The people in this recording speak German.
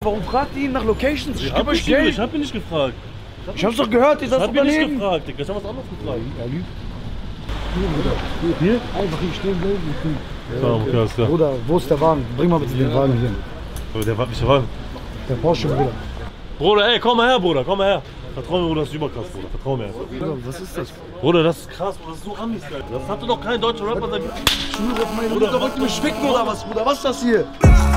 warum fragt ihr ihn nach Locations? Ich gebe euch Ich Geld. hab ihn nicht gefragt. Ich hab's doch gehört, ihr seid doch Ich hab ihn nicht daneben. gefragt, Digga. Ich hab was anderes gefragt. Er lügt. Hier, Bruder. Hier? Einfach hier stehen bleiben. Ja, okay, alles klar. Bruder, wo ist der Wagen? Bring mal bitte den Wagen hier. Aber der war nicht der Wagen. Der Porsche, Bruder. Bruder, ey, komm mal her, Bruder, komm mal her. Vertrau mir, Bruder, das ist überkrass, Bruder. Vertrau mir. Bruder, was ist das? Bruder, das ist krass, Bruder, das ist so Amis, Alter. Das hatte doch kein deutscher Rapper seit... Schwöre auf meine Mutter, wollt ihr mich ficken oder was, Bruder? Was ist das hier?